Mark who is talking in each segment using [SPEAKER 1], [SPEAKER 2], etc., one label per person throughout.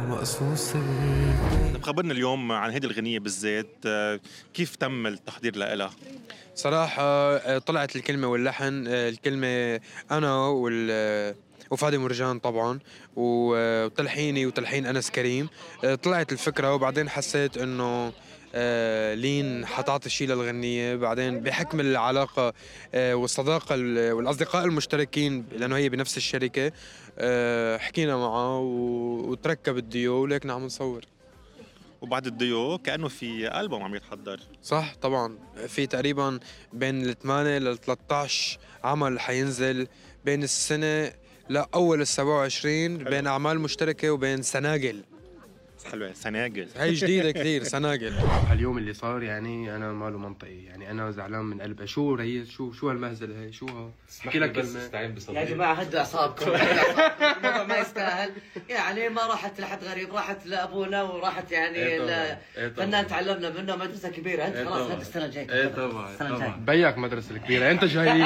[SPEAKER 1] مقصوصة.
[SPEAKER 2] طب خبرنا اليوم عن هيدي الغنية بالذات، كيف تم التحضير لها؟
[SPEAKER 3] صراحة طلعت الكلمة واللحن، الكلمة أنا وفادي مرجان طبعا، وتلحيني وتلحين أنس كريم. طلعت الفكرة وبعدين حسيت إنه لين حتعطي شي للغنية. بعدين بحكم العلاقة والصداقة والأصدقاء المشتركين لأنه هي بنفس الشركة، حكينا معه وتركب الديو وليكنا عم نصور.
[SPEAKER 2] وبعد الديو كأنه في ألبوم عم يتحضر.
[SPEAKER 3] صح طبعا، في تقريبا بين ال 8 لل 13 عمل حينزل بين السنة لأول ال 27 بين أعمال مشتركة وبين سناجل.
[SPEAKER 2] حلوة سناجل.
[SPEAKER 3] هي جديدة كثير سناجل.
[SPEAKER 4] اليوم اللي صار يعني انا ماله منطقي، يعني انا زعلان من قلبي. شو ريس، شو هالمهزله هي، شو احكي لك
[SPEAKER 5] يا جماعه هدوا اعصابكم. الموضوع ما يستاهل، يعني ما راحت لحد غريب، راحت لابونا وراحت يعني فنان تعلمنا منه، مدرسه كبيره. انت خلاص هذه السنه الجايه.
[SPEAKER 4] ايه طبعا بيك مدرسه الكبيره، انت جاي.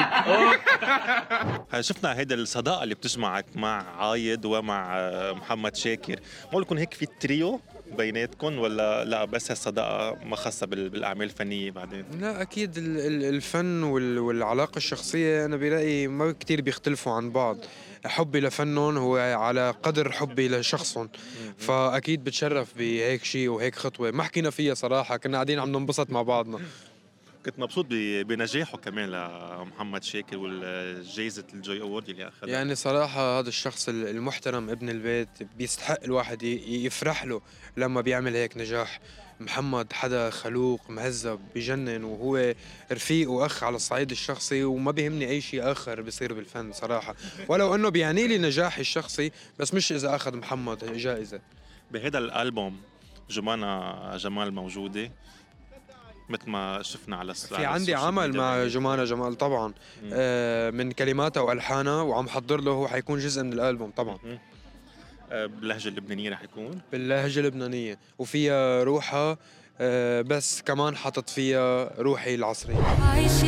[SPEAKER 2] شفنا هيدا الصداقة اللي بتجمعك مع عايد ومع محمد شاكر، معقول يكون هيك في تريو بيناتكم ولا لا بس هالصداقة ما خاصة بالأعمال الفنية بعدين؟
[SPEAKER 3] لا أكيد الفن والعلاقة الشخصية أنا برأيي ما كتير بيختلفوا عن بعض. حبي لفنهم هو على قدر حبي لشخصهم، فأكيد بتشرف بهيك شيء وهيك خطوة ما حكينا فيها صراحة، كنا قاعدين عم ننبسط مع بعضنا.
[SPEAKER 2] كنت مبسوط بنجاحه كمان لمحمد شاكر والجائزة الجوي أورد اللي أخذها.
[SPEAKER 3] يعني صراحة هذا الشخص المحترم ابن البيت بيستحق الواحد يفرح له لما بيعمل هيك نجاح. محمد حدا خلوق مهذب بجنن، وهو رفيق وأخ على الصعيد الشخصي، وما بيهمني أي شيء آخر بيصير بالفن صراحة، ولو أنه بيعني لي نجاحي الشخصي، بس مش إذا أخذ محمد جائزة.
[SPEAKER 2] بهذا الألبوم جمانة جمال موجودة مثل ما شفنا على
[SPEAKER 3] في عندي عمل مع جمانة جمال طبعا، من كلماتها والحانها، وعم حضر له، هو حيكون جزء من الالبوم طبعا.
[SPEAKER 2] باللهجه اللبنانيه رح يكون
[SPEAKER 3] باللهجه اللبنانيه وفيها روحها، بس كمان حطت فيها روحي العصريه.